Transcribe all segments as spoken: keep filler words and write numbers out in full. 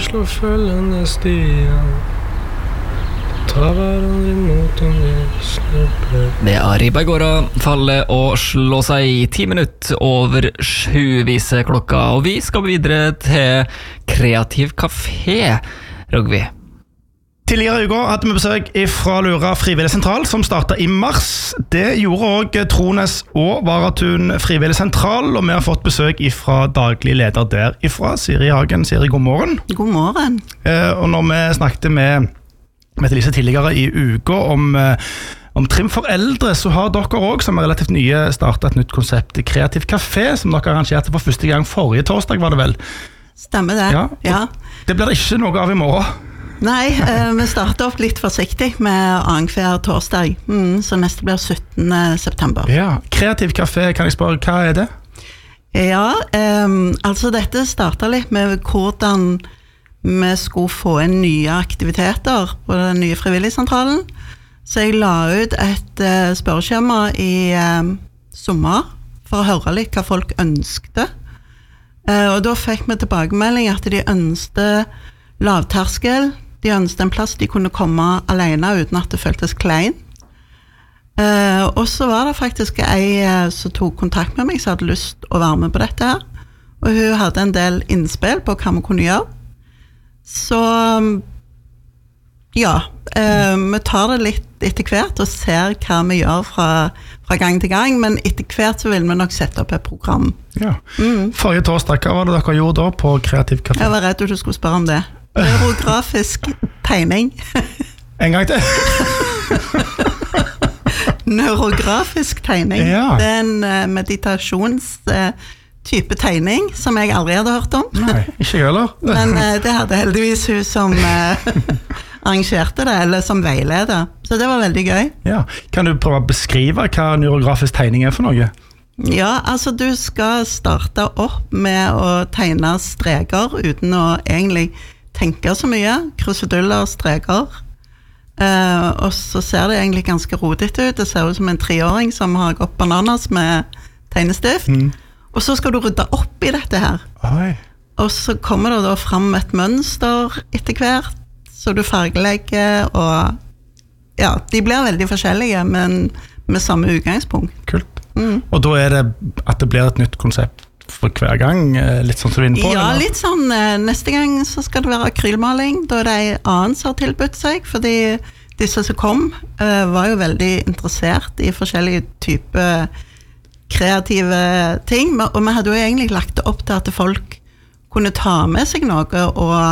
slå følgende stier. Ta hverandre imot om vi slipper. Det er ribba i går å falle og slå seg i ti minutter over sju viser klokka, og vi skal videre til Kreativ Kafé, Rogvi. Tidligere i går hadde vi besøk fra Lura Frivillig Sentral, som startet i mars. Det gjorde også Trones og Varatun Frivillig Sentral, og vi har fått besøk fra daglig leder der ifra, Siri Hagen. Siri, god morgen. God morgen. Eh, og når vi snakket med Mette Lise tidligere i uka om, om trim for eldre, så har dere også, som er relativt nye, startet et nytt konsept, Kreativ Kafé, som dere arrangerte for første gang forrige torsdag, var det vel? Stemmer det, ja. ja. Det blir det ikke noe av i morgen. Nei, eh, vi startet opp litt forsiktig med annenhver torsdag, mm, så neste blir syttende september. Ja, Kreativ Kafé, kan jeg spørre, hva er det? Ja, eh, altså dette startet litt med hvordan vi skulle få inn nye aktiviteter på den nye frivilligsentralen. Så jeg la ut et uh, spørreskjema i uh, sommer for å høre litt hva folk ønskte. Uh, og da fikk vi tilbakemelding at de ønskte lavterskel, de ønsket en plass de kunne komme alene uten at det føltes kleint. Uh, og så var det faktisk ei uh, som tok kontakt med meg som hadde lyst å være med på dette her. Og hun hadde en del innspill på hva vi kunne gjøre. Så ja, uh, vi tar det litt etter hvert og ser hva vi gjør fra, fra gang til gang, men etter hvert så vil vi nok sette opp et program. Ja. Mm. Forrige torsdag, hva var det dere gjorde da på Kreativ Kafé? Jeg var redd at du skulle spørre om det. Neurografisk tegning. En gang til. Neurografisk tegning. Ja. Det er en uh, meditasjonstype uh, tegning som jeg aldri hadde hørt om. Nei, ikke jeg heller. Men uh, det hadde heldigvis hun som uh, arrangerte det, eller som veileder. Så det var veldig gøy. Ja. Kan du prøve å beskrive hva neurografisk tegning er for noe? Ja, altså du skal starte opp med å tegne streker uten å egentlig tenke så mye, kruseduller, streker, uh, og så ser det egentlig ganske rodet ut. Det ser ut som en treåring som har gått bananas med tegnestift, mm. og så skal du rydde opp i dette her. Oi. Og så kommer det da frem et mønster etter hvert, så du fargelegger, og ja, de blir veldig forskjellige, men med samme utgangspunkt. Kult. Mm. Og da er det at det blir et nytt konsept for hver gang, litt sånn som du er inne på? Ja, eller? litt sånn. Neste gang så skal det være akrylmaling, da er det en annen som har tilbudt seg, fordi disse som kom var jo veldig interessert i forskjellige typer kreative ting, og vi hadde jo egentlig lagt det opp til at folk kunne ta med seg noe,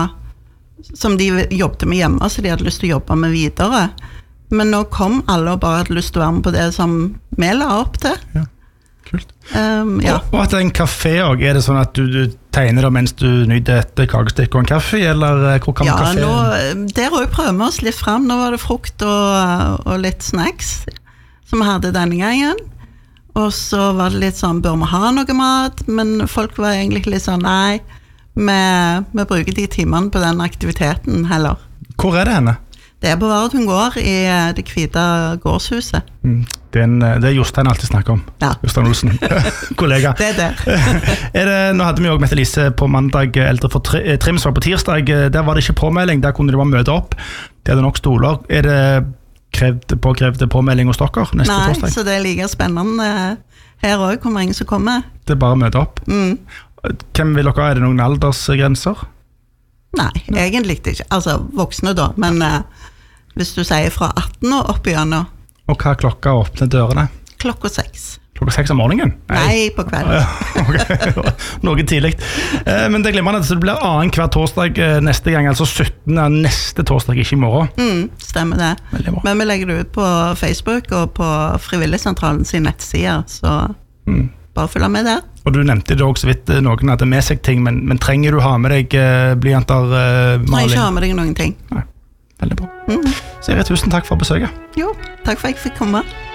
og som de jobbet med hjemme, så de hadde lyst til å jobbe med videre. Men nå kom alle og bare hadde lyst til å være med på det som vi la opp til. Ja. Kult. Um, ja. og, og at det er en kafé også, er det sånn at du, du tegner det mens du nyter et kakestikk og en kaffe, eller hvor kan ja, kafé? Nå, der også prøver vi oss litt frem. Nå var det frukt og, og litt snacks som vi hadde denne gangen, og så var det litt sånn, bør vi ha noe mat? Men folk var egentlig litt sånn, nei, vi, vi bruker de timene på den aktiviteten heller. Hvor er det henne? Det er på Varatun gård i det hvite gårdshuset. Mm. Det, er en, det er Jostein alltid snakker om. Ja. Jostein Olsen, kollega. Det er det. er det. Nå hadde vi også Mette Lise på mandag, eldre for trim, så var på tirsdag. Der var det ikke påmelding, der kunne de bare møte opp. De hadde nok stoler. Er det krevd, påkrevd påmelding hos dere neste Nei, torsdag? Nei, så det er like spennende her også, hvor mange som kommer. Det er bare å møte opp. Mm. Hvem vil dere ha? Er det noen aldersgrenser? Nei, Nei. egentlig ikke. Altså, voksne da, men uh, hvis du sier fra atten og opp igjennom. Og hva klokka åpner dørene? Klokka seks. Klokka seks om morgenen? Nei, Nei på kvelden. Okay. Noe tidlig. Eh, men det glemmer man, så det blir annen hver torsdag eh, neste gang, altså syttende neste torsdag, ikke i morgen. Mm, stemmer det. Men vi legger det ut på Facebook og på Frivilligsentralen sin nettsider, så mm. bare følg med der. Og du nevnte det også så vidt noen hadde med seg ting, men, men trenger du ha med deg eh, blyanter, eh, maling? Nei, ikke ha med deg noen ting. Nei, veldig bra. Mm. Siri, tusen takk for besøket. Jo, takk for at jeg fikk komme.